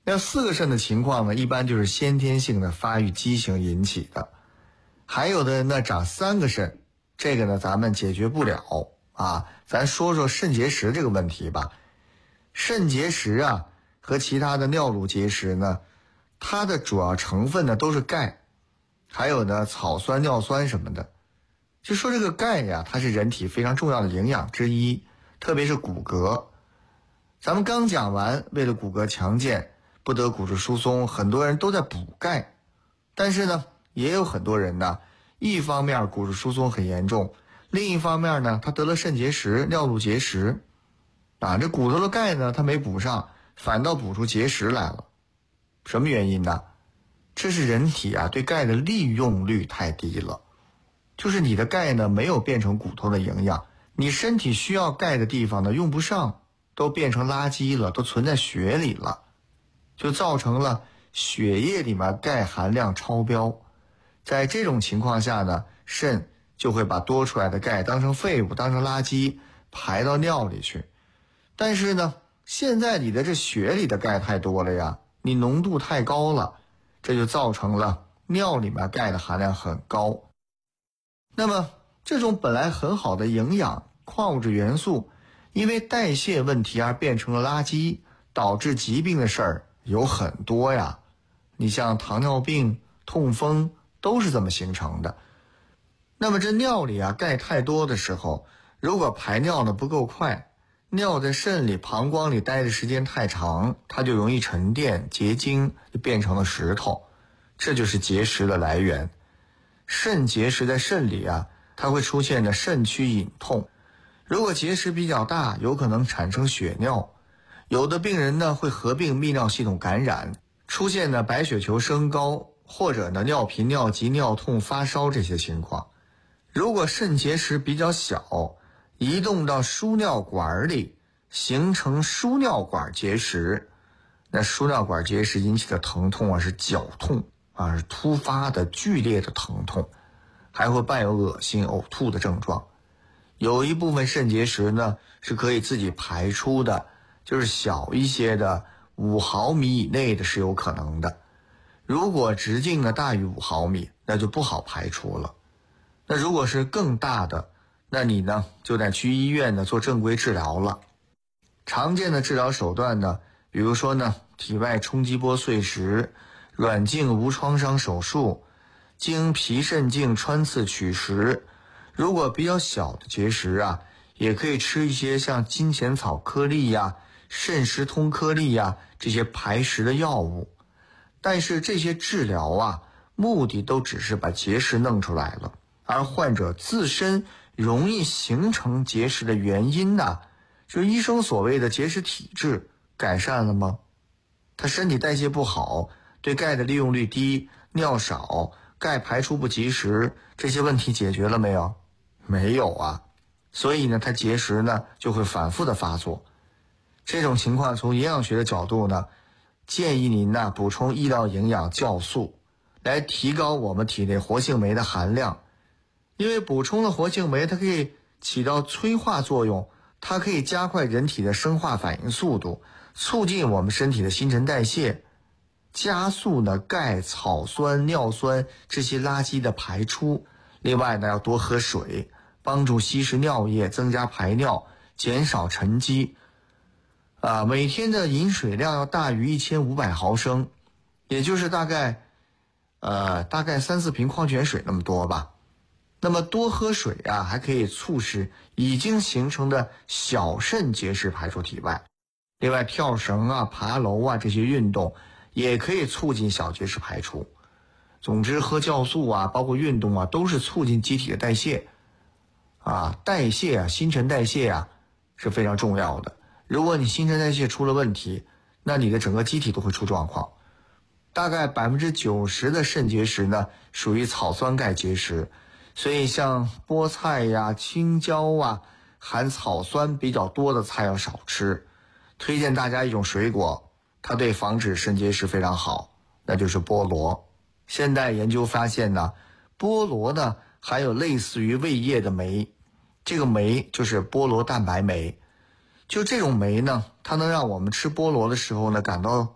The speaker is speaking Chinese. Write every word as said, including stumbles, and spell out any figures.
那四个肾的情况呢，一般就是先天性的发育畸形引起的。还有的人呢长三个肾，这个呢咱们解决不了啊。咱说说肾结石这个问题吧。肾结石啊和其他的尿路结石呢，它的主要成分呢都是钙，还有呢草酸、尿酸什么的。就说这个钙呀，它是人体非常重要的营养之一，特别是骨骼。咱们刚讲完，为了骨骼强健，不得骨质疏松，很多人都在补钙。但是呢，也有很多人呢，一方面骨质疏松很严重，另一方面呢，他得了肾结石、尿路结石，啊，这骨头的钙呢，他没补上，反倒补出结石来了。什么原因呢？这是人体啊对钙的利用率太低了。就是你的钙呢没有变成骨头的营养，你身体需要钙的地方呢用不上，都变成垃圾了，都存在血里了，就造成了血液里面钙含量超标。在这种情况下呢，肾就会把多出来的钙当成废物，当成垃圾排到尿里去。但是呢，现在你的这血里的钙太多了呀，你浓度太高了，这就造成了尿里面钙的含量很高。那么这种本来很好的营养矿物质元素，因为代谢问题而变成了垃圾，导致疾病的事儿有很多呀。你像糖尿病、痛风都是这么形成的。那么这尿里啊钙太多的时候，如果排尿的不够快，尿在肾里、膀胱里待的时间太长，它就容易沉淀结晶，就变成了石头，这就是结石的来源。肾结石在肾里啊，它会出现的肾区隐痛。如果结石比较大，有可能产生血尿。有的病人呢会合并泌尿系统感染，出现呢白血球升高，或者呢尿频、尿急、尿痛、发烧这些情况。如果肾结石比较小，移动到输尿管里，形成输尿管结石，那输尿管结石引起的疼痛啊是绞痛啊，是突发的剧烈的疼痛，还会伴有恶心、呕吐的症状。有一部分肾结石呢是可以自己排出的，就是小一些的五毫米以内的是有可能的。如果直径呢大于五毫米，那就不好排出了。那如果是更大的，那你呢就得去医院呢做正规治疗了。常见的治疗手段呢，比如说呢体外冲击波碎石、软镜无创伤手术、经皮肾镜穿刺取石。如果比较小的结石啊，也可以吃一些像金钱草颗粒呀、肾石通颗粒呀这些排石的药物。但是这些治疗啊，目的都只是把结石弄出来了，而患者自身容易形成结石的原因呢，就是医生所谓的结石体质改善了吗？他身体代谢不好，对钙的利用率低，尿少，钙排出不及时，这些问题解决了没有？没有啊。所以呢，他结石呢就会反复的发作。这种情况从营养学的角度呢，建议您呢补充医疗营养酵素，来提高我们体内活性酶的含量。因为补充了活性酶，它可以起到催化作用，它可以加快人体的生化反应速度，促进我们身体的新陈代谢，加速呢钙、草酸、尿酸这些垃圾的排出。另外呢，要多喝水，帮助稀释尿液，增加排尿，减少沉积。啊，每天的饮水量要大于一千五百毫升，也就是大概呃大概三四瓶矿泉水那么多吧。那么多喝水啊，还可以促使已经形成的小肾结石排出体外。另外，跳绳啊、爬楼啊这些运动也可以促进小结石排出。总之，喝酵素啊，包括运动啊，都是促进机体的代谢。啊，代谢啊，新陈代谢啊是非常重要的。如果你新陈代谢出了问题，那你的整个机体都会出状况。大概百分之九十的肾结石呢，属于草酸钙结石。所以像菠菜呀、青椒啊，含草酸比较多的菜要少吃。推荐大家一种水果，它对防止肾结石非常好，那就是菠萝。现代研究发现呢，菠萝呢含有类似于胃液的酶，这个酶就是菠萝蛋白酶。就这种酶呢，它能让我们吃菠萝的时候呢感到